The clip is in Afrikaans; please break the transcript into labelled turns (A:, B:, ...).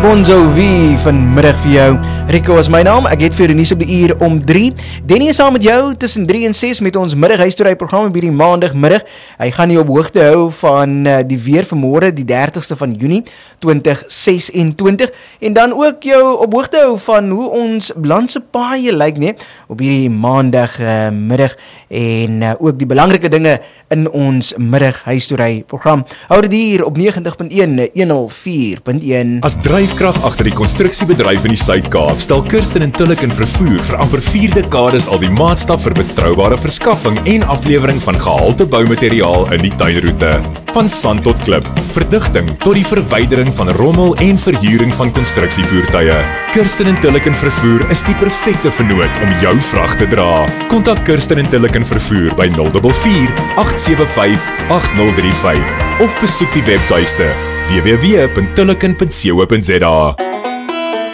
A: Bon Jovi vanmiddag vir jou. Rico is my naam, ek het vir die nuus op die uur om 3. Danny is saam met jou tussen 3 en 6 met ons middaghuistoerij program op hierdie maandagmiddag. Hy gaan nie op hoogte hou van die weer vanmôre, die 30ste van Junie 2026, en dan ook jou op hoogte hou van hoe ons landse paaie lyk, nee, op hierdie maandagmiddag, en ook die belangrike dinge in ons middaghuistoerij program. Hou dit hier op 90.1, 104.1.
B: As dryfkrag agter die konstruksiebedryf in die Suid-Kaap stel Kirsten & Tilleken Vervoer vir amper 4 dekades al die maatstaf vir betroubare verskaffing en aflewering van gehalte boumateriaal in die tuinroete. Van sand tot klip, verdigting tot die verwydering van rommel en verhuuring van konstruksievoertuie. Kirsten & Tilleken Vervoer is die perfekte vennoot om jou vrag te dra. Kontak Kirsten & Tilleken Vervoer by 044 875 8035 of besoek die webtuiste www.tilleken.co.za.